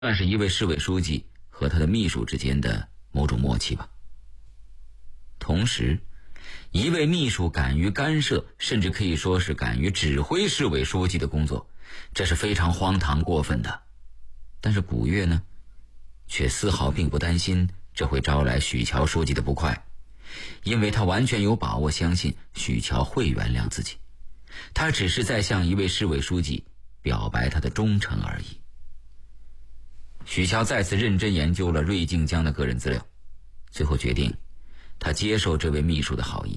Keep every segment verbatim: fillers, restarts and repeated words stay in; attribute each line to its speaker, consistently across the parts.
Speaker 1: 算是一位市委书记和他的秘书之间的某种默契吧。同时，一位秘书敢于干涉，甚至可以说是敢于指挥市委书记的工作，这是非常荒唐过分的。但是古月呢，却丝毫并不担心这会招来许乔书记的不快，因为他完全有把握相信许乔会原谅自己，他只是在向一位市委书记表白他的忠诚而已。许乔再次认真研究了芮静江的个人资料，最后决定他接受这位秘书的好意。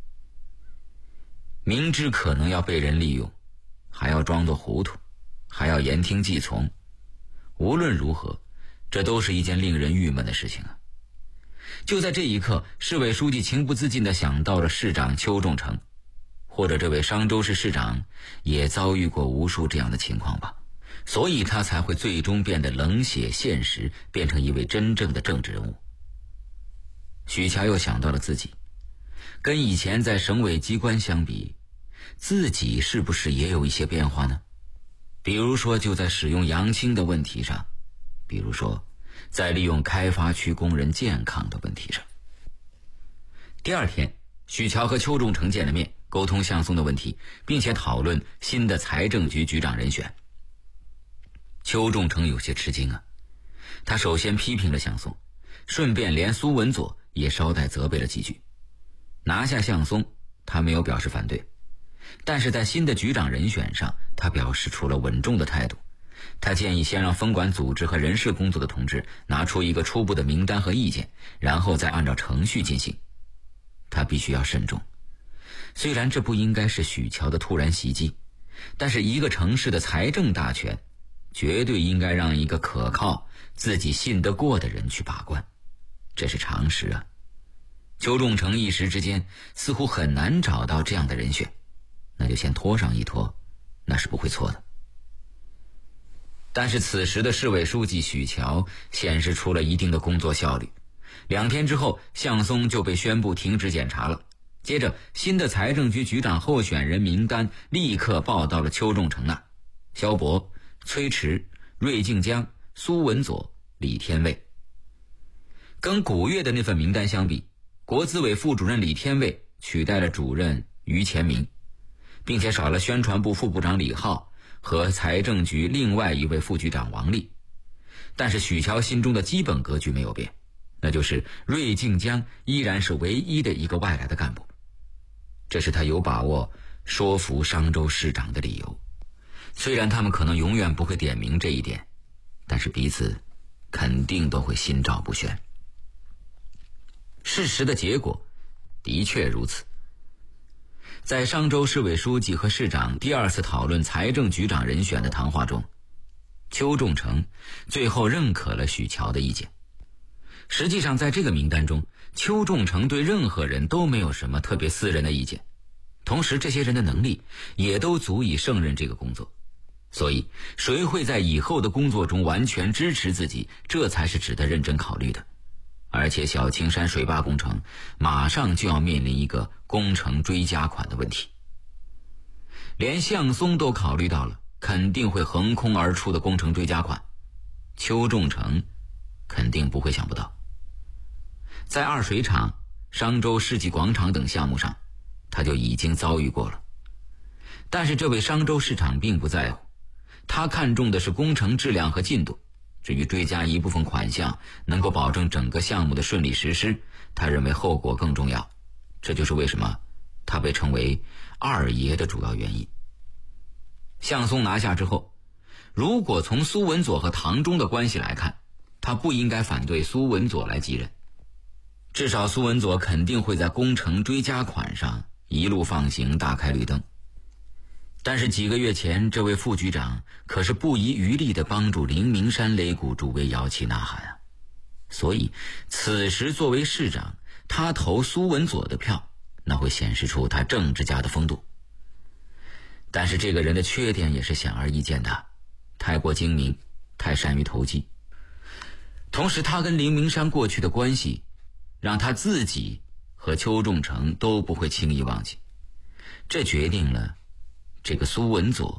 Speaker 1: 明知可能要被人利用，还要装作糊涂，还要言听计从，无论如何，这都是一件令人郁闷的事情啊。就在这一刻，市委书记情不自禁地想到了市长邱仲成，或者这位商州市市长也遭遇过无数这样的情况吧，所以他才会最终变得冷血现实，变成一位真正的政治人物。许乔又想到了自己，跟以前在省委机关相比，自己是不是也有一些变化呢？比如说就在使用洋青的问题上，比如说在利用开发区工人健康的问题上。第二天，许乔和邱仲成见了面，沟通向松的问题，并且讨论新的财政局局长人选。邱仲成有些吃惊啊，他首先批评了向松，顺便连苏文佐也捎带责备了几句。拿下向松，他没有表示反对，但是在新的局长人选上，他表示出了稳重的态度。他建议先让分管组织和人事工作的同志拿出一个初步的名单和意见，然后再按照程序进行。他必须要慎重，虽然这不应该是许乔的突然袭击，但是一个城市的财政大权绝对应该让一个可靠、自己信得过的人去把关，这是常识啊。邱仲成一时之间似乎很难找到这样的人选，那就先拖上一拖，那是不会错的。但是此时的市委书记许乔显示出了一定的工作效率。两天之后，向松就被宣布停职检查了。接着，新的财政局局长候选人名单立刻报到了邱仲成那，萧博、崔驰、芮静江、苏文佐、李天卫。跟古月的那份名单相比，国资委副主任李天卫取代了主任于前明，并且少了宣传部副部长李浩和财政局另外一位副局长王丽。但是许乔心中的基本格局没有变，那就是芮静江依然是唯一的一个外来的干部，这是他有把握说服商州市长的理由。虽然他们可能永远不会点明这一点，但是彼此肯定都会心照不宣。事实的结果的确如此。在商州市委书记和市长第二次讨论财政局长人选的谈话中，邱仲成最后认可了许乔的意见。实际上在这个名单中，邱仲成对任何人都没有什么特别私人的意见，同时这些人的能力也都足以胜任这个工作，所以谁会在以后的工作中完全支持自己，这才是值得认真考虑的。而且小青山水坝工程马上就要面临一个工程追加款的问题，连向松都考虑到了肯定会横空而出的工程追加款，邱仲成肯定不会想不到。在二水厂、商州世纪广场等项目上，他就已经遭遇过了。但是这位商州市长并不在乎，他看重的是工程质量和进度，至于追加一部分款项能够保证整个项目的顺利实施，他认为后果更重要。这就是为什么他被称为二爷的主要原因。向松拿下之后，如果从苏文佐和唐忠的关系来看，他不应该反对苏文佐来继任，至少苏文佐肯定会在工程追加款上一路放行，大开绿灯。但是几个月前，这位副局长可是不遗余力地帮助林明山擂鼓助威，摇旗呐喊啊！所以此时作为市长，他投苏文佐的票，那会显示出他政治家的风度。但是这个人的缺点也是显而易见的，太过精明，太善于投机。同时他跟林明山过去的关系，让他自己和邱仲成都不会轻易忘记，这决定了这个苏文佐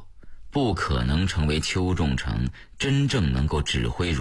Speaker 1: 不可能成为邱仲成真正能够指挥